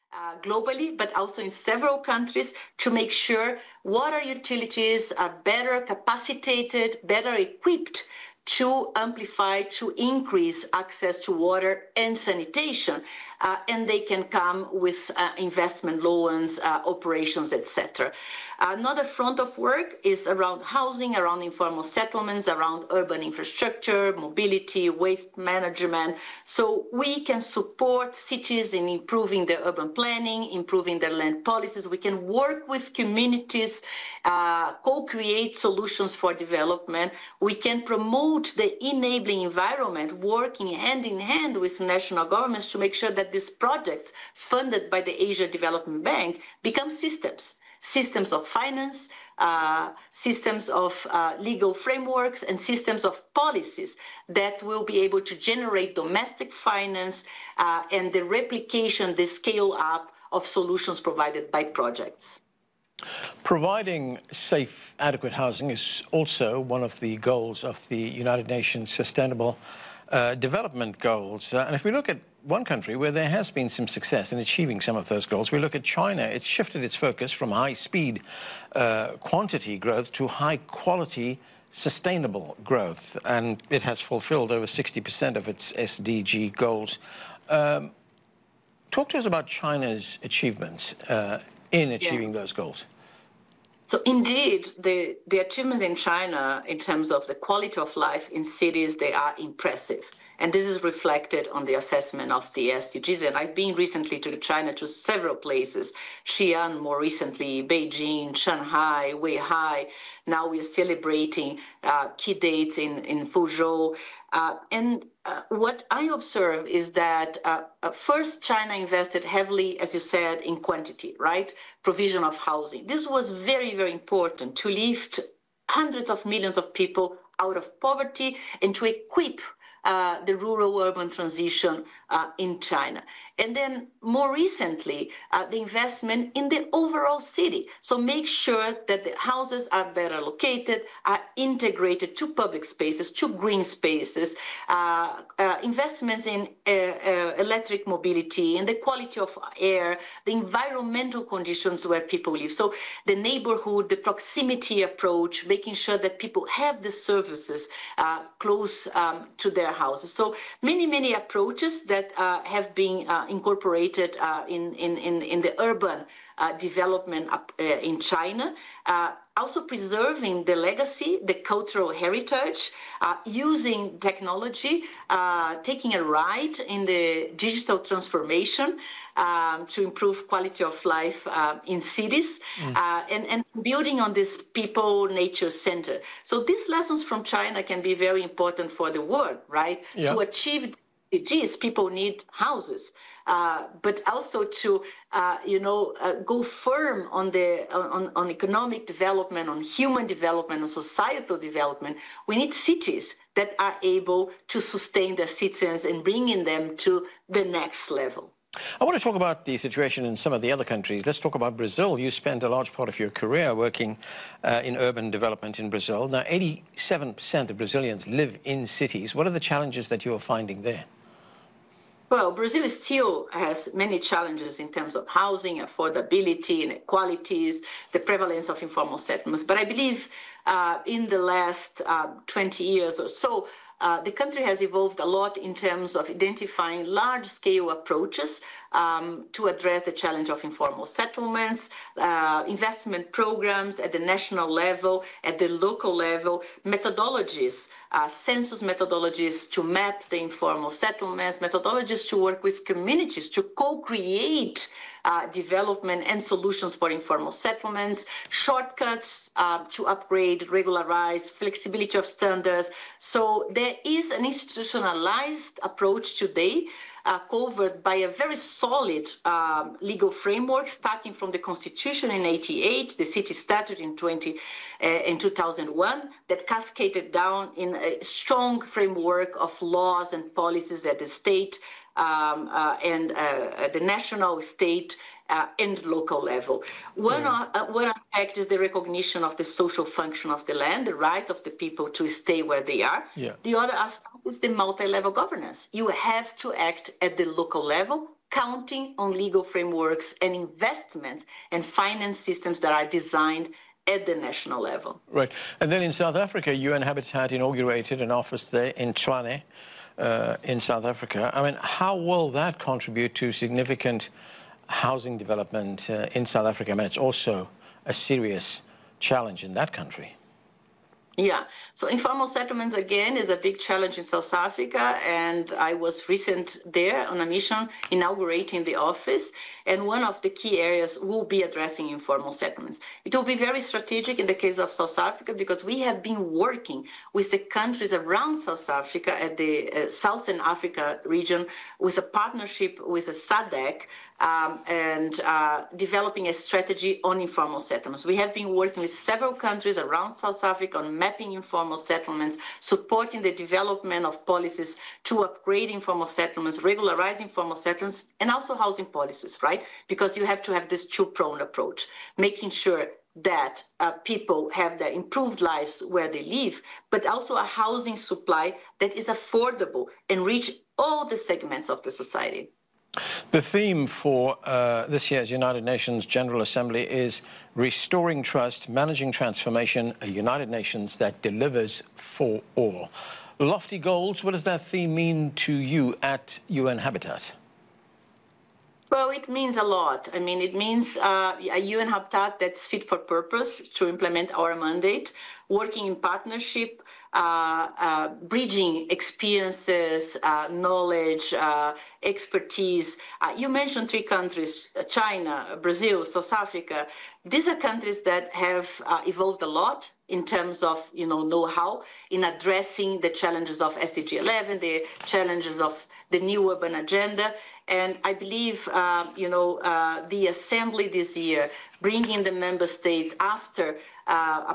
globally, but also in several countries to make sure water utilities are better capacitated, better equipped to amplify, to increase access to water and sanitation, and they can come with investment loans, operations, etc. Another front of work is around housing, around informal settlements, around urban infrastructure, mobility, waste management. So we can support cities in improving their urban planning, improving their land policies. We can work with communities, co-create solutions for development. We can promote the enabling environment, working hand in hand with national governments to make sure that these projects funded by the Asia Development Bank become systems of finance, systems of legal frameworks, and systems of policies that will be able to generate domestic finance and the replication, the scale up of solutions provided by projects. Providing safe, adequate housing is also one of the goals of the United Nations Sustainable Development Goals. And if we look at one country where there has been some success in achieving some of those goals, we look at China. It's shifted its focus from high-speed quantity growth to high-quality sustainable growth, and it has fulfilled over 60% of its SDG goals. Talk to us about China's achievements in achieving those goals. So indeed, the achievements in China in terms of the quality of life in cities, they are impressive. And this is reflected on the assessment of the SDGs. And I've been recently to China to several places, Xi'an more recently, Beijing, Shanghai, Weihai. Now we are celebrating key dates in Fuzhou. What I observe is that first China invested heavily, as you said, in quantity, right? Provision of housing. This was very, very important to lift hundreds of millions of people out of poverty and to equip the rural-urban transition in China. And then more recently, the investment in the overall city. So make sure that the houses are better located, are integrated to public spaces, to green spaces, investments in electric mobility, and the quality of air, the environmental conditions where people live. So the neighborhood, the proximity approach, making sure that people have the services close to their houses. So many approaches that have been incorporated in the urban development in China, also preserving the legacy, the cultural heritage, using technology, taking a ride in the digital transformation to improve quality of life in cities, and building on this people-nature center. So these lessons from China can be very important for the world, right? Yeah. To achieve SDGs, people need houses. But also to, go firm on on economic development, on human development, on societal development. We need cities that are able to sustain their citizens and bringing them to the next level. I want to talk about the situation in some of the other countries. Let's talk about Brazil. You spent a large part of your career working in urban development in Brazil. Now, 87% of Brazilians live in cities. What are the challenges that you're finding there? Well, Brazil still has many challenges in terms of housing, affordability, inequalities, the prevalence of informal settlements. But I believe in the last 20 years or so, the country has evolved a lot in terms of identifying large-scale approaches to address the challenge of informal settlements, investment programs at the national level, at the local level, methodologies, census methodologies to map the informal settlements, methodologies to work with communities to co-create development and solutions for informal settlements, shortcuts to upgrade, regularize, flexibility of standards. So there is an institutionalized approach today covered by a very solid legal framework, starting from the Constitution in '88, the City Statute in 2001, that cascaded down in a strong framework of laws and policies at the state and the national, state, and local level. One aspect is the recognition of the social function of the land, the right of the people to stay where they are. Yeah. The other aspect is the multi-level governance. You have to act at the local level, counting on legal frameworks and investments and finance systems that are designed at the national level. Right. And then in South Africa, UN Habitat inaugurated an office there in Tshwane, in South Africa. I mean, how will that contribute to significant housing development in South Africa? I mean, it's also a serious challenge in that country. Yeah, so informal settlements, again, is a big challenge in South Africa, and I was recent there on a mission inaugurating the office, and one of the key areas will be addressing informal settlements. It will be very strategic in the case of South Africa because we have been working with the countries around South Africa at the Southern Africa region with a partnership with the SADC, and developing a strategy on informal settlements. We have been working with several countries around South Africa on mapping informal settlements, supporting the development of policies to upgrade informal settlements, regularize informal settlements, and also housing policies, right? Because you have to have this two-pronged approach, making sure that people have their improved lives where they live, but also a housing supply that is affordable and reach all the segments of the society. The theme for this year's United Nations General Assembly is Restoring Trust, Managing Transformation, a United Nations that delivers for all. Lofty goals, what does that theme mean to you at UN Habitat? Well, it means a lot. I mean, it means a UN Habitat that's fit for purpose to implement our mandate, working in partnership, bridging experiences, knowledge, expertise. You mentioned 3 countries, China, Brazil, South Africa. These are countries that have evolved a lot in terms of, know-how in addressing the challenges of SDG 11, the challenges of the new urban agenda. And I believe, the assembly this year, bringing the member states after a